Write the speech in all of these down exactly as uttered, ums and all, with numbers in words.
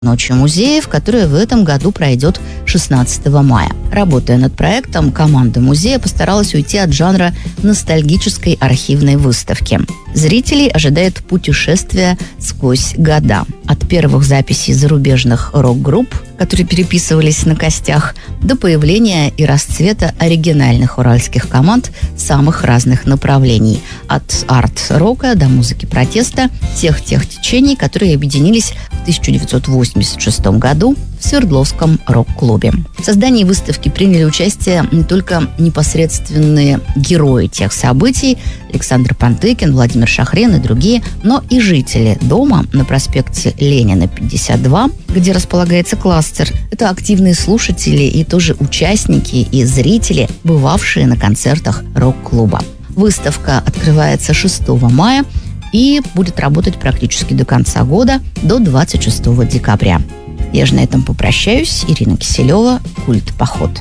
Ночью музеев, которая в этом году пройдет шестнадцатого мая. Работая над проектом, команда музея постаралась уйти от жанра ностальгической архивной выставки. Зрителей ожидает путешествие сквозь года. От первых записей зарубежных рок-групп, которые переписывались на костях, до появления и расцвета оригинальных уральских команд самых разных направлений. От арт-рока до музыки протеста, всех тех течений, которые объединились в тысяча девятьсот восемьдесят шестом году в Свердловском рок-клубе. В создании выставки приняли участие не только непосредственные герои тех событий Александр Пантыкин, Владимир Шахрен и другие, но и жители дома на проспекте Ленина, пятьдесят два, где располагается кластер. Это активные слушатели и тоже участники и зрители, бывавшие на концертах рок-клуба. Выставка открывается шестого мая и будет работать практически до конца года, до двадцать шестого декабря. Я же на этом попрощаюсь. Ирина Киселева, «Культ Поход».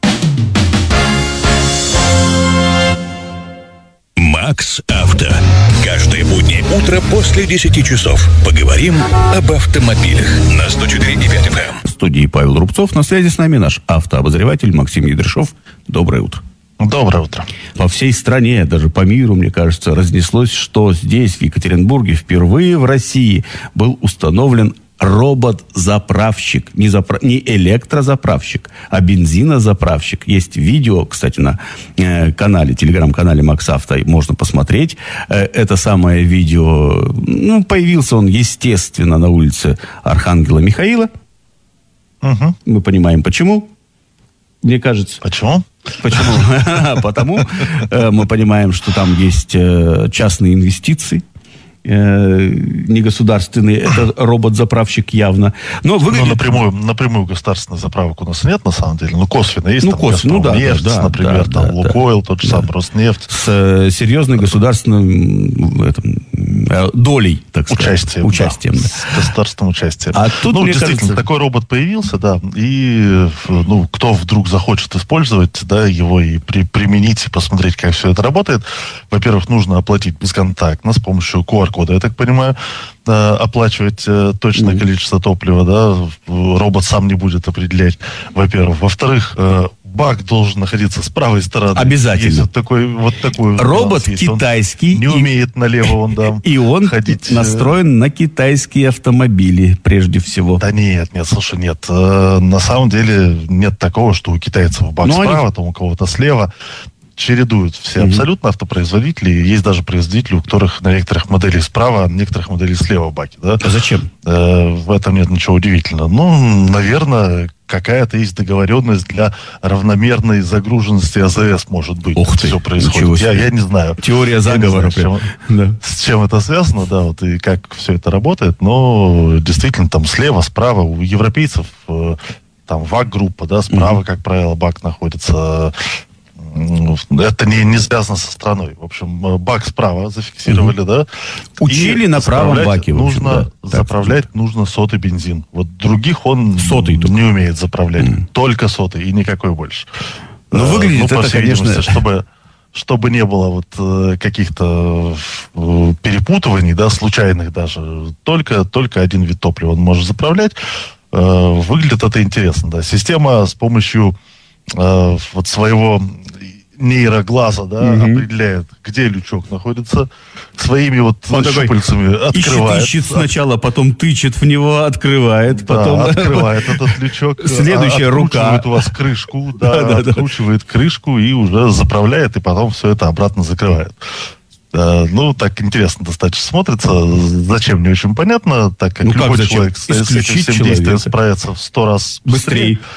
Макс Авто. Каждое буднее утро после десяти часов поговорим об автомобилях на сто четыре и пять эф эм. В студии Павел Рубцов. На связи с нами наш автообозреватель Максим Ядрышов. Доброе утро. Доброе утро. По всей стране, даже по миру, мне кажется, разнеслось, что здесь, в Екатеринбурге, впервые в России был установлен робот-заправщик. Не, запра... не электрозаправщик, а бензинозаправщик. Есть видео, кстати, на э, канале, телеграм-канале Макс Авто, можно посмотреть. Э, это самое видео, ну, появился он, естественно, на улице Архангела Михаила. Угу. Мы понимаем, почему. Мне кажется. Почему? Почему? Потому мы понимаем, что там есть частные инвестиции, не государственные. Это робот-заправщик явно. Но выглядит... Ну, напрямую, напрямую государственных заправок у нас нет, на самом деле. Ну, косвенно есть. Ну, там косвенно, ну, да, нефть, да, например, да, там да, Лукойл, да, тот же да. самый Роснефть. С серьезной государственной этом, долей, так сказать. Участием. Участием, да. да. С государственным участием. А тут, ну, мне действительно, кажется... такой робот появился, да. И, ну, кто вдруг захочет использовать, да, его и при, применить, и посмотреть, как все это работает. Во-первых, нужно оплатить бесконтактно с помощью ку ар-кода, я так понимаю, оплачивать э, точное mm-hmm. количество топлива, да, робот сам не будет определять, во-первых. Во-вторых, э, бак должен находиться с правой стороны. Обязательно. Есть вот такой, вот такой робот китайский. Он не умеет и... налево он да, и он ходить. настроен на китайские автомобили, прежде всего. Да нет, нет, слушай, нет. Э, на самом деле нет такого, что у китайцев бак Но справа, они... там у кого-то слева. Чередуют все mm-hmm. абсолютно автопроизводители. Есть даже производители, у которых на некоторых моделях справа, а на некоторых моделях слева баки. Да? А зачем? Э, в этом нет ничего удивительного. Ну, наверное, какая-то есть договоренность для равномерной загруженности а зэ эс, может быть. Ух ты, все происходит. Я, я не знаю. Теория заговора. Знаю, с, чем, да. с чем это связано, да, вот и как все это работает. Но действительно, там слева, справа у европейцев э, там ВАГ-группа, да, справа, mm-hmm. как правило, бак находится. Это не, не связано со страной. В общем, бак справа зафиксировали, угу. да. Учили и на правом баке. Нужно общем, да. заправлять так, нужно сотый бензин. Вот других он сотый не только. умеет заправлять. Mm. Только сотый и никакой больше. Но а, выглядит ну, это, конечно... Чтобы, чтобы не было вот э, каких-то э, перепутываний, да, случайных даже. Только, только один вид топлива он может заправлять. Э, выглядит это интересно, да. Система с помощью э, вот своего... нейроглаза, да, mm-hmm. определяет, где лючок находится, своими вот он щупальцами открывает. Ищет, ищет сначала, потом тычет в него, открывает, потом... Да, открывает этот лючок. Следующая рука. Откручивает у вас крышку, да, откручивает крышку и уже заправляет, и потом все это обратно закрывает. Ну, так интересно достаточно смотрится. Зачем, не очень понятно, так как ну, любой как человек с этим всем действием справится в сто раз быстрее. быстрее.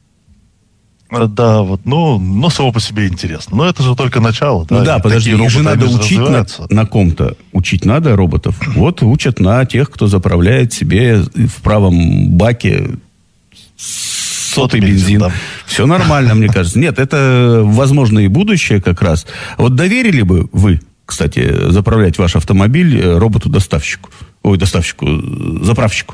Да, вот, ну, но само по себе интересно. Но это же только начало. Ну да, да подожди, их же надо учить на, на ком-то. Учить надо роботов. Вот учат на тех, кто заправляет себе в правом баке сотый бензин. бензин да. Все нормально, мне кажется. Нет, это возможно и будущее как раз. Вот доверили бы вы, кстати, заправлять ваш автомобиль роботу-доставщику? Ой, доставщику, заправщику.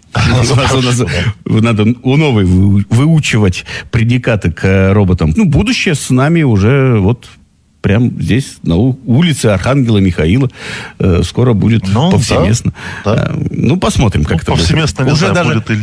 Надо у новой выучивать предикаты к роботам. Ну, будущее с нами уже вот прямо здесь, на улице Архангела Михаила, э, скоро будет ну, повсеместно. Да, да. Ну, посмотрим, как ну, это будет. Повсеместно, не Уже знаю, даже... будет или